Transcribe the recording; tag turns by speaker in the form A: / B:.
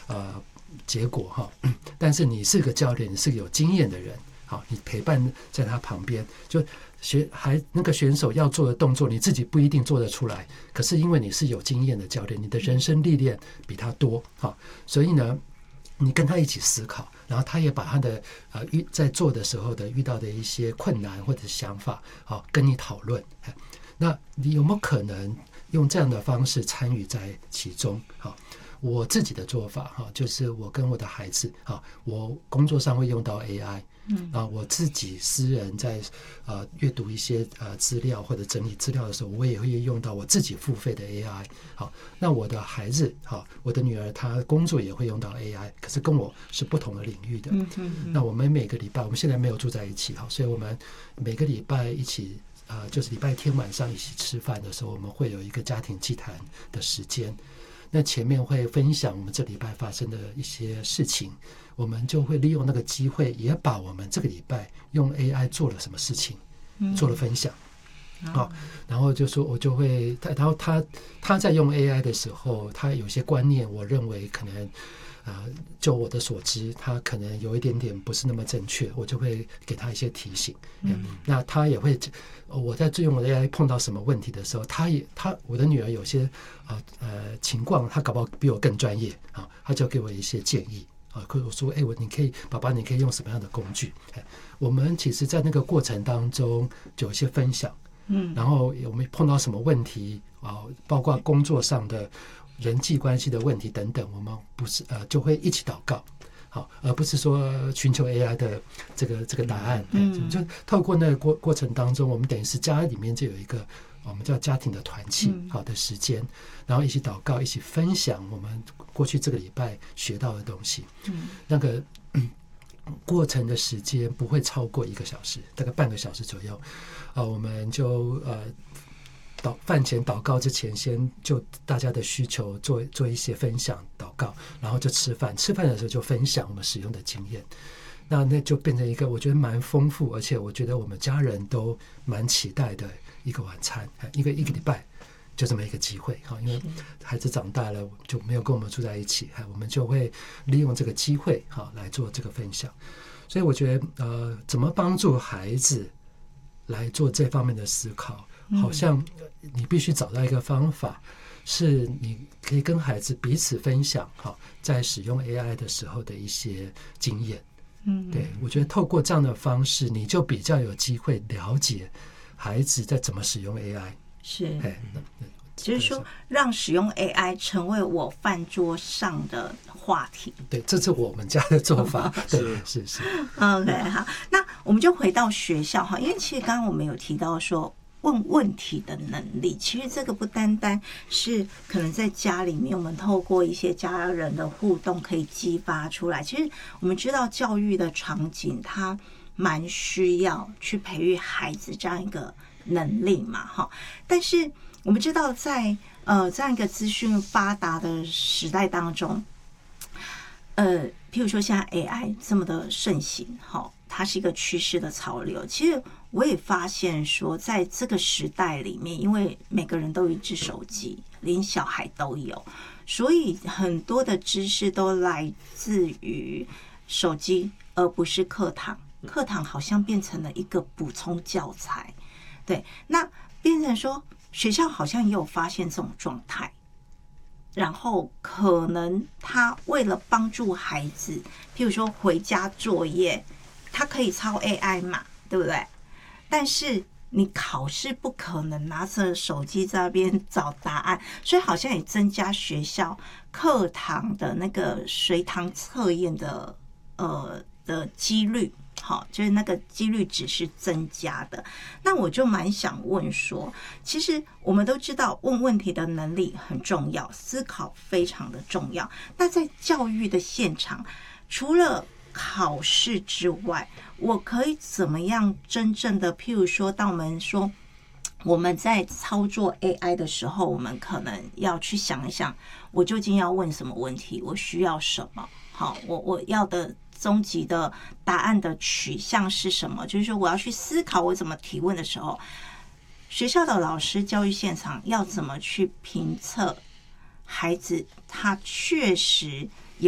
A: 结果哈。但是你是个教练，你是个有经验的人，好，你陪伴在他旁边，就那个选手要做的动作，你自己不一定做得出来，可是因为你是有经验的教练，你的人生历练比他多，好，所以呢，你跟他一起思考，然后他也把他的在做的时候的遇到的一些困难或者想法，好，跟你讨论。那你有没有可能用这样的方式参与在其中？好，我自己的做法哈，就是我跟我的孩子啊，我工作上会用到 AI。我自己私人在阅读一些资料或者整理资料的时候，我也会用到我自己付费的 AI。好，那我的孩子，好，我的女儿她工作也会用到 AI， 可是跟我是不同的领域的。那我们每个礼拜，我们现在没有住在一起，好，所以我们每个礼拜一起就是礼拜天晚上一起吃饭的时候，我们会有一个家庭祭坛的时间。那前面会分享我们这礼拜发生的一些事情，我们就会利用那个机会，也把我们这个礼拜用 AI 做了什么事情做了分享。好，然后就说我就会，然后他在用 AI 的时候，他有些观念，我认为可能就我的所知，他可能有一点点不是那么正确，我就会给他一些提醒。那他也会，我在用我的 AI 碰到什么问题的时候，我的女儿有些情况，她搞不好比我更专业啊，她就给我一些建议啊，或者说，爸爸你可以用什么样的工具？我们其实在那个过程当中就有一些分享，然后我们碰到什么问题啊，包括工作上的人际关系的问题等等，我们不是就会一起祷告，好，而不是说寻求 AI 的这个答案。就透过那个过程当中，我们等于是家里面就有一个我们叫家庭的团契好的时间，然后一起祷告，一起分享我们过去这个礼拜学到的东西。那个过程的时间不会超过1个小时，大概半个小时左右。我们就饭前祷告之前，先就大家的需求做一些分享祷告，然后就吃饭的时候就分享我们使用的经验。那就变成一个我觉得蛮丰富，而且我觉得我们家人都蛮期待的一个晚餐，一个礼拜就这么一个机会。因为孩子长大了就没有跟我们住在一起，我们就会利用这个机会来做这个分享。所以我觉得怎么帮助孩子来做这方面的思考，好像你必须找到一个方法，是你可以跟孩子彼此分享在使用 AI 的时候的一些经验。对，我觉得透过这样的方式，你就比较有机会了解孩子在怎么使用 AI。
B: 是，就是说让使用 AI 成为我饭桌上的话题。
A: 对，这是我们家的做法。对，是。
B: OK， 好，那我们就回到学校哈，因为其实刚刚我们有提到说问问题的能力，其实这个不单单是可能在家里面我们透过一些家人的互动可以激发出来。其实我们知道教育的场景它蛮需要去培育孩子这样一个能力嘛哈，但是我们知道在这样一个资讯发达的时代当中，譬如说现在 AI 这么的盛行哈，它是一个趋势的潮流。其实我也发现说，在这个时代里面，因为每个人都有一只手机，连小孩都有，所以很多的知识都来自于手机，而不是课堂。课堂好像变成了一个补充教材，对，那变成说学校好像也有发现这种状态，然后可能他为了帮助孩子，譬如说回家作业，他可以抄 AI 嘛，对不对？但是你考试不可能拿着手机在那边找答案，所以好像也增加学校课堂的那个随堂测验的几率，好，就是那个几率值是增加的。那我就蛮想问说，其实我们都知道问问题的能力很重要，思考非常的重要。那在教育的现场，除了考试之外，我可以怎么样真正的，譬如说当我们说我们在操作 AI 的时候，我们可能要去想一想，我究竟要问什么问题，我需要什么，好，我要的终极的答案的取向是什么，就是说我要去思考我怎么提问的时候，学校的老师教育现场要怎么去评测孩子他确实